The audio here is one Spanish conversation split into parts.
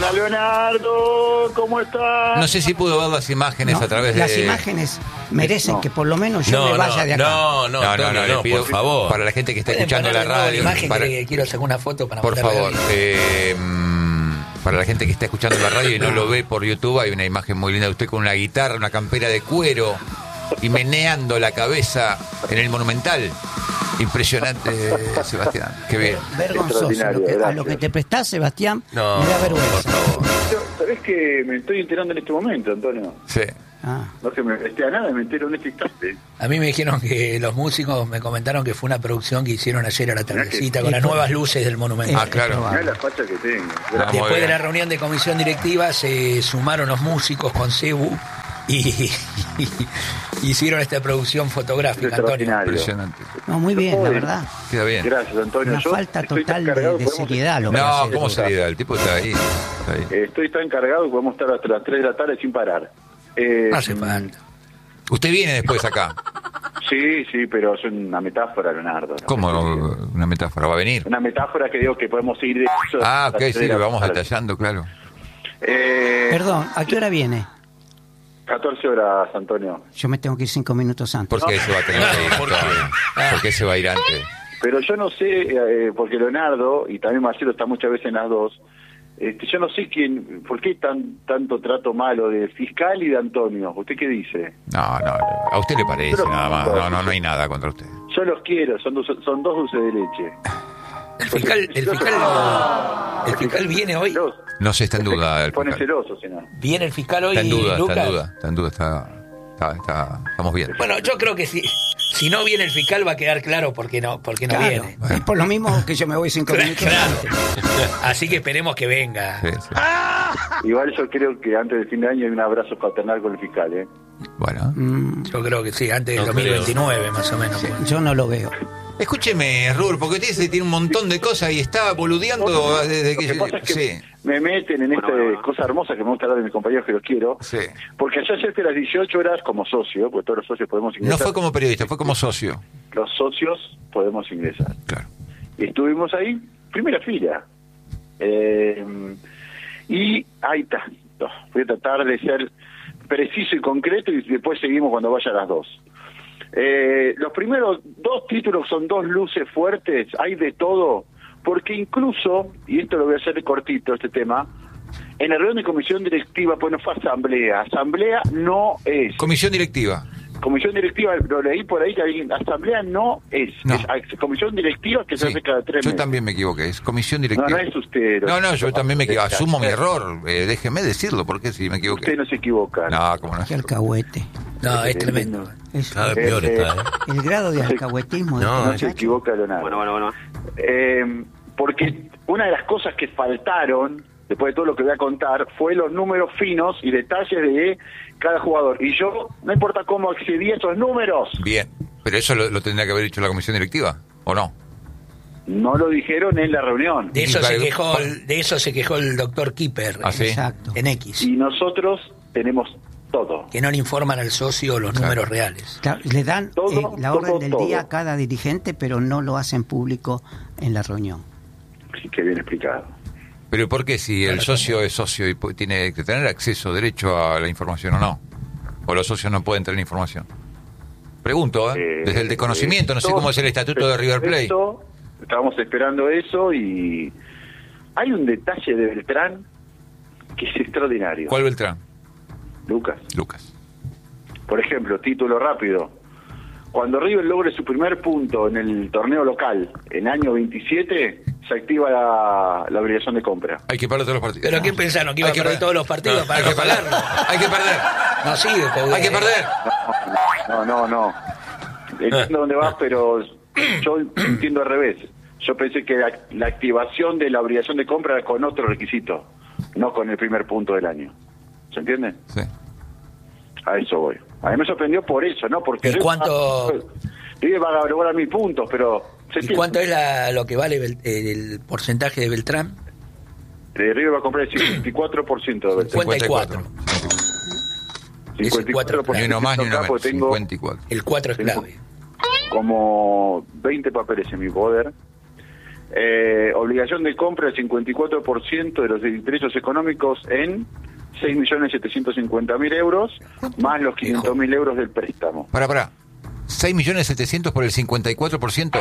Hola Leonardo, ¿cómo estás? No sé si pudo ver las imágenes a través de... Las imágenes merecen que por lo menos yo me vaya de acá. No, le pido, por favor. Para la gente que está escuchando la radio... Imagen para, que quiero sacar una foto para por favor, mandarla. para la gente que está escuchando la radio y no lo ve por YouTube, hay una imagen muy linda de usted con una guitarra, una campera de cuero y meneando la cabeza en el Monumental. Impresionante, Sebastián. Qué bien. Vergonzoso. A lo que te prestás, Sebastián, No, me da vergüenza. ¿Sabés que me estoy enterando en este momento, Antonio? Sí. No que me presté a nada, me entero en este instante. A mí me dijeron que los músicos me comentaron que fue una producción que hicieron ayer a la tardecita con las nuevas luces del monumento. Claro. Mirá la facha que tengo. Después de la reunión de comisión directiva se sumaron los músicos con Cebu y hicieron esta producción fotográfica, Antonio. Impresionante. No, muy bien, la verdad. Queda bien. Gracias, Antonio. Una Yo falta estoy total tan cargado de que podemos- seriedad. Lo que No, hace. ¿cómo seriedad? El tipo está ahí. Está ahí. Estoy tan cargado que podemos estar hasta las 3 de la tarde sin parar. No hace falta. Usted viene después acá. Sí, pero es una metáfora, Leonardo. ¿No? ¿Cómo una metáfora? ¿Va a venir? Una metáfora que digo que podemos ir de eso. Ah, hasta ok, las 3 sí, de la lo vamos tarde. detallando, claro. Perdón, ¿a qué hora viene? 14 horas, Antonio. Yo me tengo que ir 5 minutos antes. ¿Por qué se va a tener que ir? ¿Por qué se va a ir antes? Pero yo no sé, porque Leonardo y también Marcelo está muchas veces en las dos. Yo no sé por qué tanto trato malo de fiscal y de Antonio. ¿Usted qué dice? No, a usted le parece Pero- nada más. No hay nada contra usted. Yo los quiero, son dos dulces de leche. El fiscal viene hoy. No sé, está en duda el Pone fiscal. celoso, si no. Viene el fiscal hoy, Está en duda, Lucas. estamos bien. Bueno, yo creo que si no viene el fiscal va a quedar claro por qué no Claro, viene. es por lo mismo que yo me voy 5 minutos Claro. antes. Así que esperemos que venga. Sí. Igual yo creo que antes del fin de año hay un abrazo paternal con el fiscal, ¿eh? Bueno. Yo creo que sí, antes del No 2029 más o menos. Yo no lo veo. Escúcheme, Rur, porque usted tiene un montón de cosas y está boludeando desde Lo que que... pasa es que Sí, me meten en esta cosa hermosa que me gusta hablar de mis compañeros que los quiero. sí. Porque yo ayer fui a las 18 horas como socio, porque todos los socios podemos No ingresar. fue como periodista, fue como socio. Los socios podemos ingresar. Claro. Y estuvimos ahí, primera fila. Y ahí está. Voy a tratar de ser preciso y concreto y después seguimos cuando vaya a las 2. Los primeros 2 títulos son 2 luces fuertes, hay de todo, porque incluso, y esto lo voy a hacer cortito este tema, en la reunión de comisión directiva, pues no fue asamblea no es. Comisión directiva. Comisión directiva, lo leí por ahí que asamblea no es. No. Es comisión directiva que se Sí. hace cada 3 Yo meses. también me equivoqué, es comisión No, directiva. no es usted. No, yo también me equivoqué. Asumo mi error. Déjeme decirlo, porque si me equivoqué. Usted no se equivoca. No, cómo no. Qué alcahuete. No, es tremendo. Es- Cada vez peor está, ¿eh? el grado de alcahuetismo de No, este No se muchacho. equivoca, Leonardo. Bueno. Porque una de las cosas que faltaron, después de todo lo que voy a contar, fue los números finos y detalles de cada jugador. Y yo, no importa cómo accedí a esos números, Bien. Pero eso lo tendría que haber dicho la comisión directiva, ¿o no? no lo dijeron en la reunión. De eso Vale. se quejó el doctor Kipper ¿Ah, sí? Exacto. en X, Y nosotros tenemos todo. que no le informan al socio los números reales. Claro, le dan Todo, la orden todo, del todo. día a cada dirigente, pero no lo hacen público en la reunión. Así que bien explicado. Pero ¿por qué si el socio es socio y tiene que tener acceso, derecho a la información o no? ¿O los socios no pueden tener información? Pregunto, desde el desconocimiento, no sé cómo es el estatuto de River Plate. Esto, estábamos esperando eso y hay un detalle de Beltrán que es extraordinario. ¿Cuál Beltrán? Lucas. Lucas. Por ejemplo, título rápido. Cuando River logre su primer punto en el torneo local en año 27, se activa la obligación de compra. Hay que perder todos los partidos. ¿Pero qué pensaron? ¿Que iba a perder todos los partidos para hay no que perder. pagarlo? Hay que perder. No sigue, porque- Hay que perder. No. Entiendo dónde vas, pero yo entiendo al revés. Yo pensé que la activación de la obligación de compra era con otro requisito, no con el primer punto del año. ¿Se entiende? Sí. A eso voy. A mí me sorprendió por eso, ¿no? Porque ¿Y cuánto- River va a lograr 1000 puntos, pero... se ¿Y entiende. cuánto es lo que vale el porcentaje de Beltrán? River va a comprar el 54% de Beltrán. 54. 54%. Ni uno más ni uno Acá, menos. porque tengo 54. El 4 es clave. como 20 papeles en mi poder Obligación de compra del 54% de los ingresos económicos en 6.750.000 euros, más los 500.000 euros del préstamo. Pará. 6.700.000 por el 54%.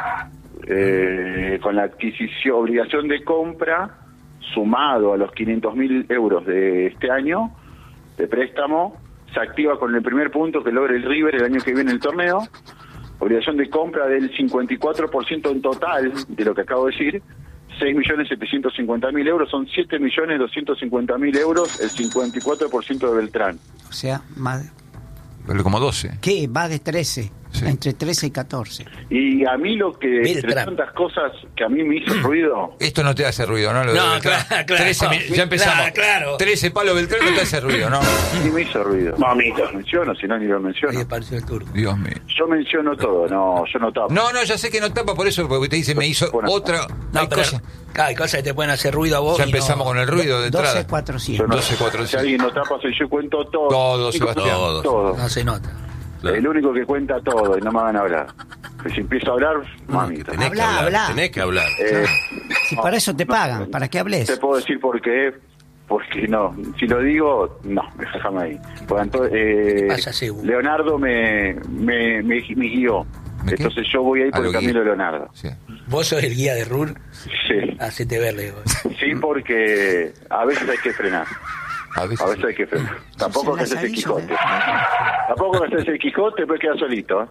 Con la adquisición, obligación de compra, sumado a los 500.000 euros de este año de préstamo, se activa con el primer punto que logra el River el año que viene el torneo. Obligación de compra del 54% en total de lo que acabo de decir, 6.750.000 euros, son 7.250.000 euros, el 54% de Beltrán. O sea, más... Pero como 12. ¿Qué? Va de 13. Sí. Entre 13 y 14. Y a mí lo que, entre Beltrán. tantas cosas que a mí me hizo ruido... Esto no te hace ruido, ¿no? Lo de No, Beltrán. claro. 13, ya empezamos. Claro. 13 palos Beltrán no te hace ruido, ¿no? Sí me hizo ruido. Mamita. Lo menciono, si no ni lo menciono. Ahí apareció el turco. Dios mío. Yo menciono todo, no, yo no tapo. No, ya sé que no tapa por eso, porque te dice, me hizo Bueno. otra... No, hay pero cosas. hay cosas que te pueden hacer ruido a vos. Ya y empezamos con el ruido de entrada. 12, 400. Yo no- 12, 4, Si alguien no tapa, soy yo, cuento todo. Todo, Digo, Sebastián. Todo. No se nota. Claro. El único que cuenta todo y no me van a hablar. Pues si empiezo a hablar, mamita. Tenés que Habla, hablar. habla. Tenés que hablar. Si para eso te pagan, para que Te hables. puedo decir por qué, porque no. Si lo digo, no, déjame ahí. Pasa, Sebu. Leonardo me guió. ¿Me qué? Entonces yo voy a ir por lo el camino guía. de Leonardo. Sí. Vos sos el guía de Rur. Sí. Hacete verle. Sí, porque a veces hay que frenar. A veces. A veces hay que frenar. Tampoco que Se las haces el aviso Quijote. de- Tampoco que haces el Quijote, pues queda solito.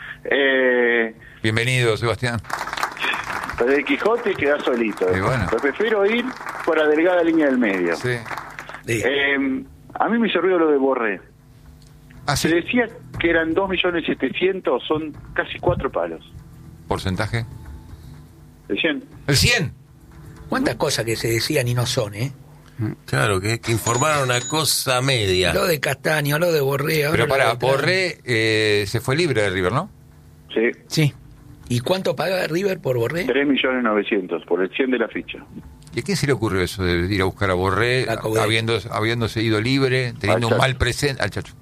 Bienvenido, Sebastián. Pero el Quijote queda solito. Y bueno. Pero prefiero ir por la delgada línea del medio. Sí. Sí. A mí me hizo ruido lo de Borré. Ah, Se sí. decía que eran 2.700.000, son casi 4 palos. ¿Porcentaje? ¿De 100? El 100. ¿Cuántas cosas que se decían y no son, Claro, que informaron una cosa media. Lo de Castaño, lo de Borré. ahora Pero lo para, de Beltrán. Borré se fue libre de River, ¿no? Sí. Sí. ¿Y cuánto paga River por Borré? 3.900.000 por el 100 de la ficha. ¿Y a quién se le ocurrió eso de ir a buscar a Borré, La Coudet. habiéndose ido libre, teniendo Al un Chacho. mal presente? Al Chacho.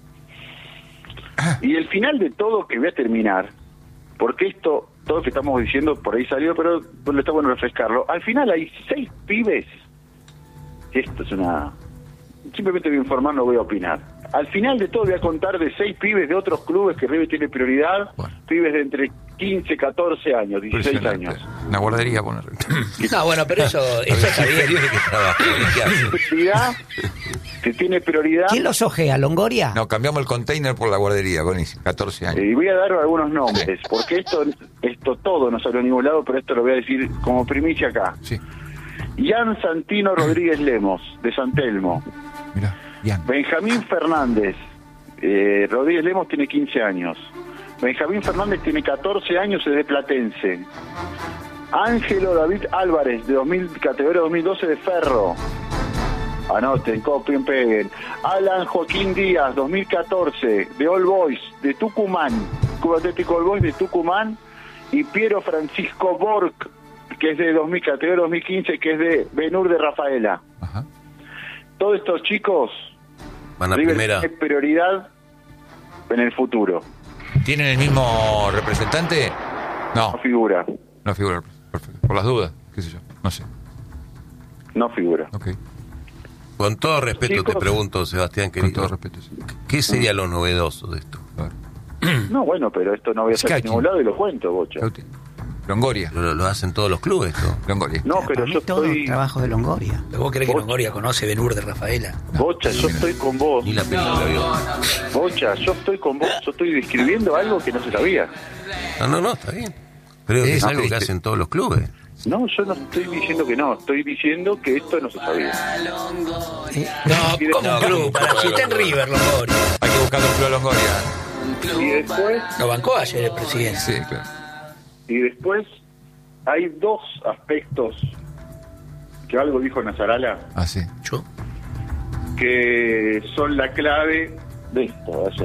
Y el final de todo, que voy a terminar, porque esto, todo lo que estamos diciendo por ahí salió, pero está bueno refrescarlo. Al final hay 6 pibes. Esto es una... Simplemente voy a informar, no voy a opinar. Al final de todo voy a contar de 6 pibes de otros clubes que River tiene prioridad. Bueno. Pibes de entre 15, 14 años, 16 Impresionante. años. Una guardería poner. No, bueno, pero eso está bien. que trabaja. ¿Qué hace? Prioridad, que tiene prioridad. ¿Quién los ojea? ¿Longoria? No, cambiamos el container por la guardería, buenísimo. 14 años. Y voy a dar algunos nombres, porque esto todo no salió a ningún lado, pero esto lo voy a decir como primicia acá. Sí. Ian Santino Rodríguez Lemos, de San Telmo. Mirá, Ian. Benjamín Fernández. Rodríguez Lemos tiene 15 años. Benjamín Fernández tiene 14 años, es de Platense. Ángelo David Álvarez, de categoría 2012 de Ferro. Anoten, copien, peguen. Alan Joaquín Díaz, 2014, de All Boys, de Tucumán. Club Atlético All Boys de Tucumán. Y Piero Francisco Borg, que es de categoría 2015, que es de Benur de Rafaela. Ajá. Todos estos chicos, Van a River primera. tiene prioridad en el futuro. ¿Tienen el mismo representante? No, No figura, no figura. Perfecto. Por las dudas, qué sé yo. No sé. no figura. Ok. Con todo respeto Chicos. te pregunto, Sebastián, Con querido. todo respeto. Sí. ¿Qué sería lo novedoso de esto? A ver. No, bueno, pero esto no voy a hacer en Scacchi. ningún lado y lo cuento, Bocha. Cauti. Longoria. Lo hacen todos los clubes, ¿no? Longoria. No, pero Para mí yo todo estoy... trabajo de Longoria. ¿Vos crees que Longoria conoce Benur de Rafaela? Bocha, yo estoy con vos. Ni la película vio. Bocha, yo estoy con vos. Yo estoy describiendo algo que no se sabía. No, está bien. Pero es Es algo que triste. hacen todos los clubes. No, yo no estoy diciendo que no. Estoy diciendo que esto no se sabía. No, No, como un club. Para si está en River, Longoria. Hay que buscar un club de Longoria. Y después... Lo bancó ayer el presidente. Sí, claro. Y después hay 2 aspectos que algo dijo Nazarala Ah, sí. Yo. que son la clave de esto ayer.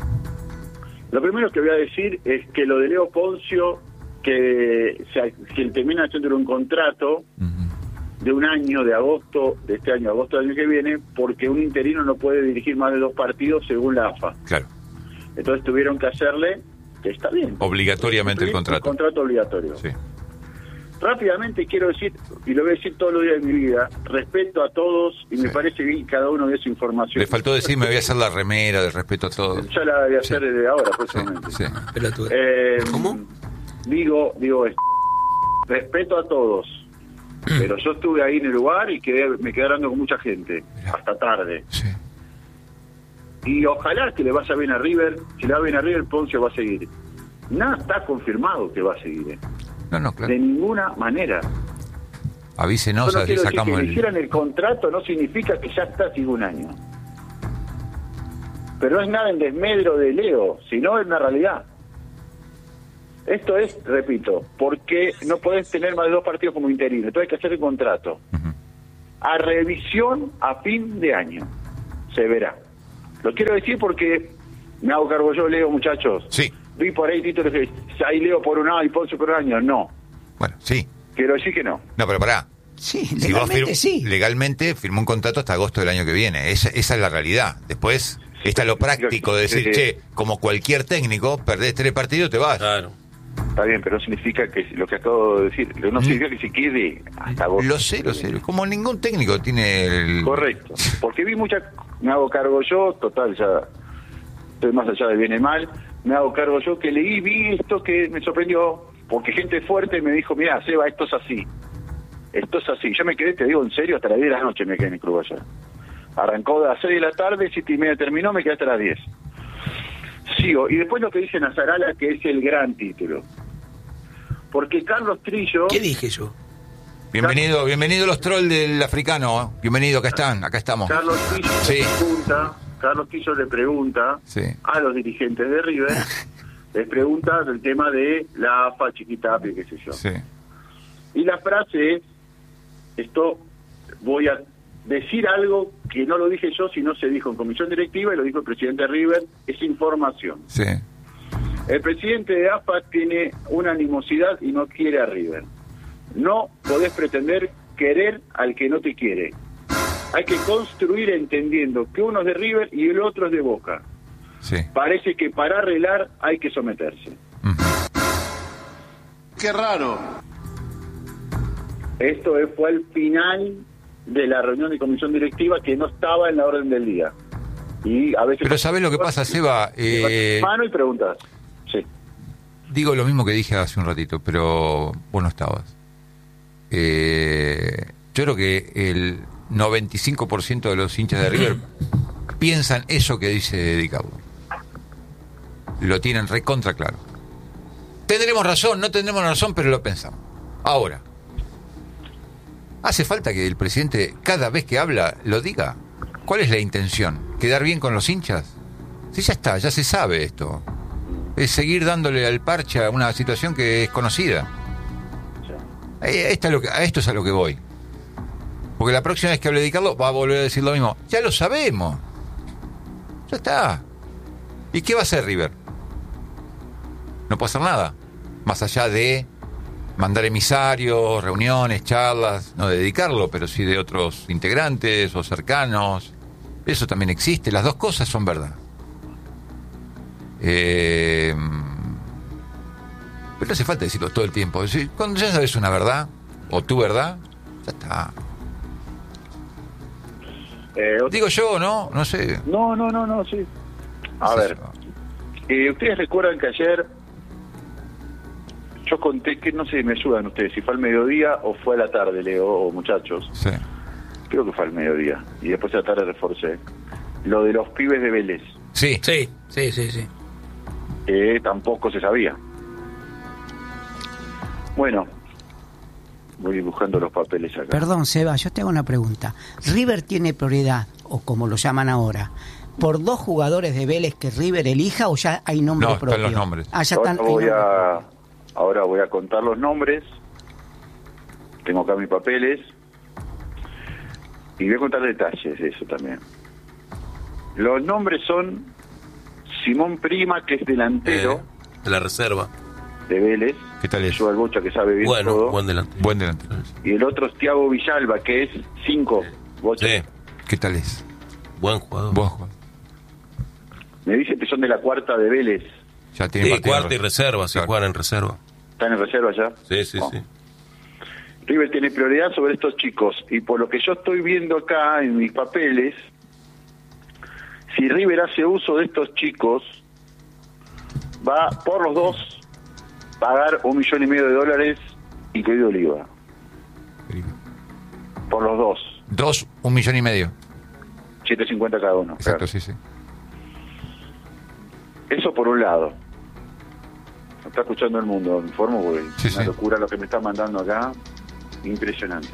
Lo primero que voy a decir es que lo de Leo Poncio, que termina haciendo un contrato Ujú. de un año, de agosto de este año, agosto del año que viene, porque un interino no puede dirigir más de 2 partidos según la AFA. Claro. Entonces tuvieron que hacerle, que está bien. Obligatoriamente el Un contrato. contrato obligatorio. Sí. Rápidamente quiero decir, y lo voy a decir todos los días de mi vida, respeto a todos y me parece bien que cada uno de su información. Le faltó decir, me voy a hacer la remera de respeto a todos. Ya la voy a hacer desde ahora, próximamente. Sí. ¿Cómo? Digo respeto a todos, pero yo estuve ahí en el lugar y me quedé hablando con mucha gente, hasta tarde. Sí. Y ojalá que le vaya bien a River. Si le va bien a River, Poncio va a seguir. Nada está confirmado que va a seguir. No, claro. De ninguna manera. Avísenos, Yo no así quiero decir sacamos que le hicieran el contrato, no significa que ya está sigue un año. Pero no es nada en desmedro de Leo, sino en una realidad. Esto es, repito, porque no podés tener más de 2 partidos como interino. Entonces hay que hacer el contrato. A revisión a fin de año. Se verá. Lo quiero decir porque me hago cargo yo, Leo, muchachos. Sí. Vi por ahí títulos que ahí Leo por un año y Ponce por un año. No. Bueno, sí. Quiero decir que no. No, pero pará. Sí, Si legalmente vos sí. legalmente firmó un contrato hasta agosto del año que viene. Esa es la realidad. Después está lo práctico de decir, che, como cualquier técnico, perdés 3 partidos, te vas. Claro. Está bien, pero no significa que lo que acabo de decir, no significa que se quede hasta agosto. Lo sé. Como ningún técnico tiene el... Correcto. Porque vi me hago cargo yo, total, ya estoy más allá de bien y mal, me hago cargo yo que vi esto que me sorprendió, porque gente fuerte me dijo, mira, Seba, esto es así. Yo me quedé, te digo en serio, hasta las 10 de la noche me quedé en el club allá. Arrancó de las 6 de la tarde, 7:30 terminó, me quedé hasta las 10. Sigo, y después lo que dice Nazarala, que es el gran título. Porque Carlos Trillo... ¿Qué dije yo? Bienvenido los trolls del africano. Bienvenido, acá estamos. Carlos Trillo le pregunta Sí. a los dirigentes de River, les pregunta del tema de la AFA, Chiquitapia, qué sé yo. Sí. Y la frase es, esto voy a decir algo que no lo dije yo, sino se dijo en comisión directiva y lo dijo el presidente de River, es información. Sí. El presidente de AFA tiene una animosidad y no quiere a River. No podés pretender querer al que no te quiere. Hay que construir entendiendo que uno es de River y el otro es de Boca. Sí. Parece que para arreglar hay que someterse. Qué raro. Esto fue el final de la reunión de comisión directiva que no estaba en la orden del día. Y a veces... Pero ¿sabés lo que pasa, Seba? Mano y preguntas. Sí. Digo lo mismo que dije hace un ratito, pero vos no estabas. Yo creo que el 95% de los hinchas de River piensan eso que dice Di Carlo. Lo tienen recontra claro. Tendremos razón, no tendremos razón, pero lo pensamos. Ahora, ¿hace falta que el presidente cada vez que habla lo diga? ¿Cuál es la intención? ¿Quedar bien con los hinchas? Sí, ya está, ya se sabe esto. Es seguir dándole al parche a una situación que es conocida. A esto es a lo que voy. Porque la próxima vez que hable de Di Carlo va a volver a decir lo mismo. Ya lo sabemos. Ya está. ¿Y qué va a hacer River? No puede hacer nada. Más allá de mandar emisarios, reuniones, charlas, no de Di Carlo, pero sí de otros integrantes o cercanos. Eso también existe. Las dos cosas son verdad. Pero no hace falta decirlo todo el tiempo. Cuando ya sabes una verdad, o tu verdad, ya está. Digo yo, ¿no? No sé. No, sí. A ver, ustedes recuerdan que ayer yo conté que, no sé, me ayudan ustedes, si fue al mediodía o fue a la tarde, Leo, o muchachos. Sí. Creo que fue al mediodía, y después a la tarde reforcé. Lo de los pibes de Vélez. Sí. Sí. Tampoco se sabía. Bueno, voy buscando los papeles acá. Perdón, Seba, yo te hago una pregunta. ¿River tiene prioridad, o como lo llaman ahora, por 2 jugadores de Vélez que River elija o ya hay nombre No, propio? están los nombres. Ah, ya están. Ahora voy a contar los nombres. Tengo acá mis papeles. Y voy a contar detalles de eso también. Los nombres son Simón Prima, que es delantero De la reserva. de Vélez. ¿Qué tal es? Yo al Bocha, que sabe bien todo. Buen delantero. Buen delantero. Y el otro es Thiago Villalba, que es 5. Bocha. Sí, ¿Qué tal es? buen jugador. Vos, Juan. Me dice que son de la cuarta de Vélez. Ya tiene Sí, partido. cuarta y reserva, si Claro. juegan en reserva. ¿Están en reserva ya? Sí. Oh. River tiene prioridad sobre estos chicos, y por lo que yo estoy viendo acá en mis papeles, si River hace uso de estos chicos, va por los dos pagar $1,5 millones, incluido el IVA. Por los dos. Dos, $1,5 millones. 750 cada uno. Exacto, claro. sí, sí. Eso por un lado. Me está escuchando el mundo, me informo, porque Sí, es una sí. locura lo que me está mandando acá. Impresionante.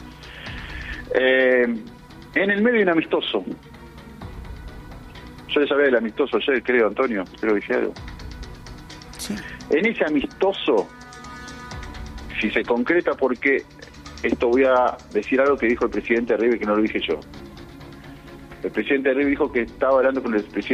En el medio hay un amistoso. Yo les hablé del amistoso ayer, creo, Antonio, creo que dije algo. Sí. En ese amistoso, si se concreta, porque esto voy a decir algo que dijo el presidente de River, que no lo dije yo. El presidente de River dijo que estaba hablando con el presidente